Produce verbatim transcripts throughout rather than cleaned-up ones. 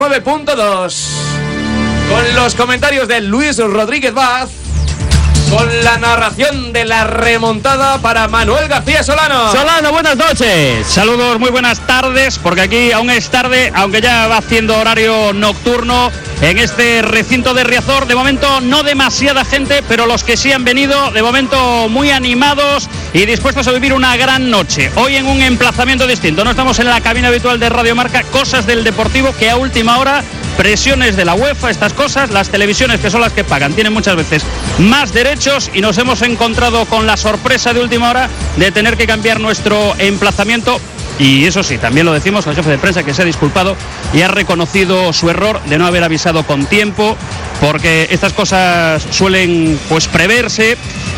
nueve punto dos. Con los comentarios de Luis Rodríguez Vaz, con la narración de la remontada para Manuel García Solano. Solano, buenas noches. Saludos, muy buenas tardes, porque aquí aún es tarde, aunque ya va haciendo horario nocturno en este recinto de Riazor. De momento no demasiada gente, pero los que sí han venido, de momento muy animados y dispuestos a vivir una gran noche. Hoy en un emplazamiento distinto. No estamos en la cabina habitual de Radio Marca, cosas del Deportivo que a última hora, presiones de la UEFA, estas cosas, las televisiones que son las que pagan, tienen muchas veces más derechos y nos hemos encontrado con la sorpresa de última hora de tener que cambiar nuestro emplazamiento. Y eso sí, también lo decimos al jefe de prensa, que se ha disculpado y ha reconocido su error de no haber avisado con tiempo, porque estas cosas suelen pues preverse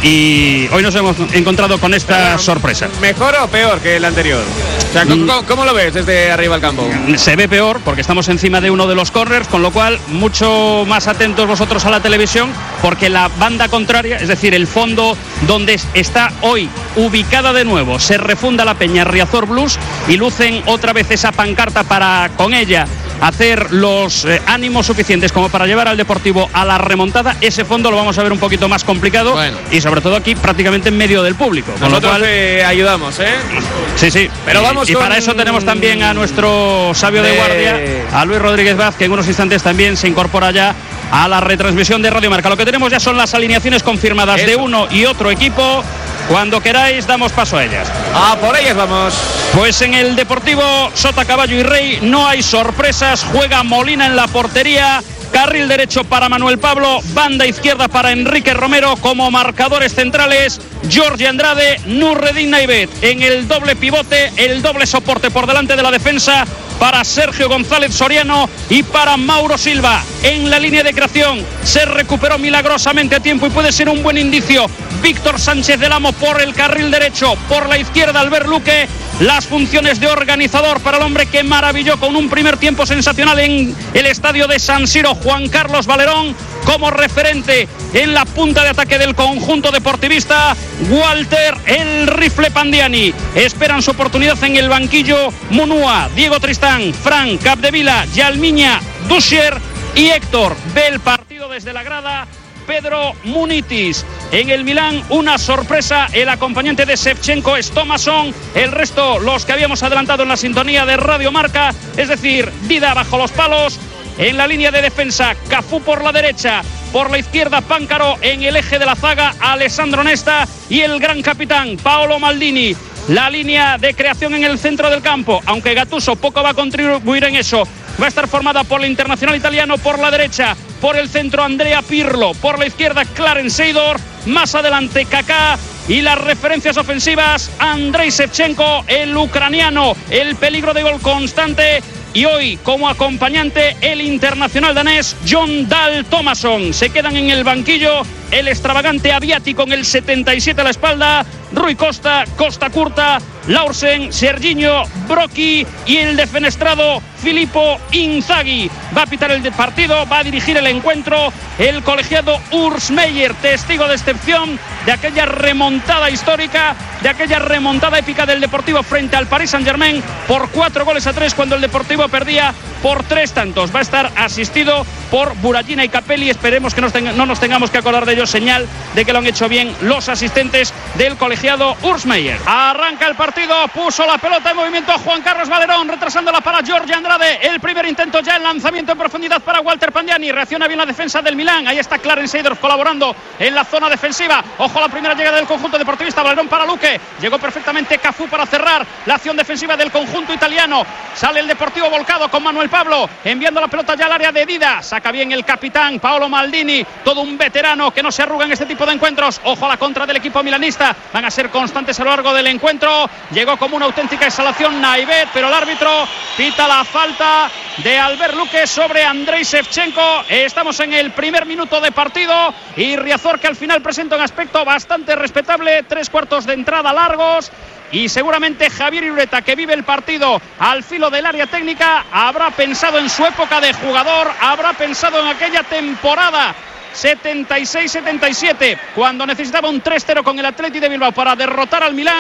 y hoy nos hemos encontrado con esta Pero, sorpresa. ¿Mejor o peor que el anterior? O sea, ¿cómo, mm. ¿cómo lo ves desde arriba al campo? Se ve peor porque estamos encima de uno de los corners, con lo cual mucho más atentos vosotros a la televisión, porque la banda contraria, es decir, el fondo donde está hoy ubicada de nuevo, se refunda la peña Riazor Blues y lucen otra vez esa pancarta para con ella hacer los eh, ánimos suficientes como para llevar al Deportivo a la remontada. Ese fondo lo vamos a ver un poquito más complicado, bueno, y sobre todo aquí prácticamente en medio del público. Con Nosotros lo cual eh, ayudamos, ¿eh? Sí, sí. Pero y, vamos y con... para eso tenemos también a nuestro sabio de... de guardia, a Luis Rodríguez Vaz, que en unos instantes también se incorpora ya a la retransmisión de Radio Marca. Lo que tenemos ya son las alineaciones confirmadas eso. de uno y otro equipo. Cuando queráis damos paso a ellas. Ah, por ellas vamos. Pues en el Deportivo Sota, Caballo y Rey no hay sorpresas. Juega Molina en la portería. Carril derecho para Manuel Pablo, banda izquierda para Enrique Romero. Como marcadores centrales, Jorge Andrade, Nurredin Naibet. En el doble pivote, el doble soporte por delante de la defensa para Sergio González Soriano y para Mauro Silva. En la línea de creación se recuperó milagrosamente a tiempo y puede ser un buen indicio Víctor Sánchez del Amo por el carril derecho, por la izquierda Albert Luque. Las funciones de organizador para el hombre que maravilló con un primer tiempo sensacional en el estadio de San Siro, Juan Carlos Valerón. Como referente en la punta de ataque del conjunto deportivista, Walter el Rifle Pandiani. Esperan su oportunidad en el banquillo Munúa, Diego Tristán, Fran Capdevila, Yalmiña, Dussier y Héctor. Ve el partido desde la grada Pedro Munitis. En el Milán, una sorpresa, el acompañante de Shevchenko es Thomasson. El resto, los que habíamos adelantado en la sintonía de Radio Marca, es decir, Dida bajo los palos. En la línea de defensa, Cafú por la derecha, por la izquierda Páncaro. En el eje de la zaga, Alessandro Nesta y el gran capitán Paolo Maldini. La línea de creación en el centro del campo, aunque Gattuso poco va a contribuir en eso, va a estar formada por el internacional italiano por la derecha, por el centro Andrea Pirlo, por la izquierda Clarence Seedorf, más adelante Kaká y las referencias ofensivas Andrei Shevchenko, el ucraniano, el peligro de gol constante. Y hoy, como acompañante, el internacional danés Jon Dahl Tomasson. Se quedan en el banquillo el extravagante Aviati con el setenta y siete a la espalda, Rui Costa, Costa Curta, Laursen, Serginho, Brocchi y el defenestrado Filippo Inzaghi. Va a pitar el partido, va a dirigir el encuentro el colegiado Urs Meier, testigo de excepción de aquella remontada histórica, de aquella remontada épica del Deportivo frente al Paris Saint-Germain por cuatro goles a tres cuando el Deportivo perdía por tres tantos. Va a estar asistido por Burallina y Capelli. Esperemos que no, ten- no nos tengamos que acordar de ellos, señal de que lo han hecho bien los asistentes del colegiado Urs Meier. Arranca el partido, puso la pelota en movimiento a Juan Carlos Valerón, retrasándola para Jorge Andrade. El primer intento ya, el lanzamiento en profundidad para Walter Pandiani. Reacciona bien la defensa del Milán. Ahí está Clarence Seedorf colaborando en la zona defensiva. Ojo a la primera llegada del conjunto deportivista. Valerón para Luque. Llegó perfectamente Cafú para cerrar la acción defensiva del conjunto italiano. Sale el Deportivo volcado con Manuel Pablo, enviando la pelota ya al área de Dida. Saca bien el capitán Paolo Maldini, todo un veterano que no se arruga en este tipo de encuentros. Ojo a la contra del equipo milanista. Van a ser constantes a lo largo del encuentro. Llegó como una auténtica exhalación Naibet, pero el árbitro pita la falta de Albert Luque sobre Andrei Shevchenko. Estamos en el primer minuto de partido y Riazor, que al final presenta un aspecto bastante respetable. Tres cuartos de entrada largos. Y seguramente Javier Irureta, que vive el partido al filo del área técnica, habrá pensado en su época de jugador, habrá pensado en aquella temporada setenta y seis setenta y siete, cuando necesitaba un tres cero con el Athletic de Bilbao para derrotar al Milán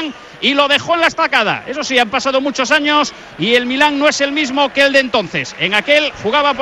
y lo dejó en la estacada. Eso sí, han pasado muchos años y el Milán no es el mismo que el de entonces. En aquel jugaba por